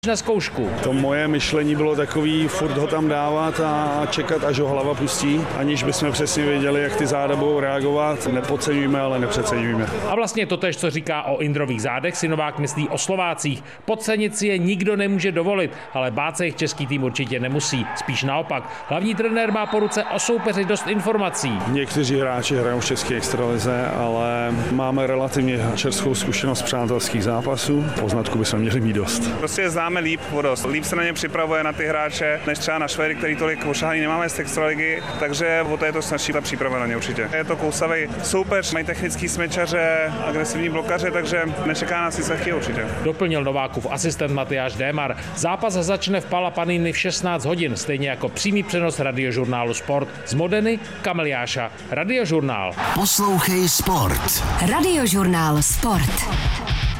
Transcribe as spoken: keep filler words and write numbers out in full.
na zkoušku. To moje myšlení bylo takový, furt ho tam dávat a čekat, až ho hlava pustí, aniž bychom přesně věděli, jak ty záda budou reagovat. Nepodceňujme, ale nepřeceňujme. A vlastně totéž, co říká o Indrových zádech, si Novák myslí o Slovácích. Podcenit si je nikdo nemůže dovolit, ale bát se jich český tým určitě nemusí. Spíš naopak. Hlavní trenér má po ruce o soupeři dost informací. Někteří hráči hrajou v české extralize, ale máme relativně čerstvou zkušenost z přátelských zápasů. Poznatku bychom měli mít dost. Prostě známe líp vodost. Líp se na ně připravuje na ty hráče, než třeba na Švédy, který tolik ošahaný nemáme z extraligy, takže o to je to snažší ta příprava na ně určitě. Je to kousavý soupeř, mají technický smečaře, agresivní blokaře, takže nečeká nás nic lehkého určitě. Doplnil Novákův asistent Matyáš Démar. Zápas začne v Pala Paniny v šestnáct hodin, stejně jako přímý přenos radiožurnálu Sport. Z Modeny Kamiliáša. Radiožurnál. Poslouchej Sport. Radiožurnál Sport.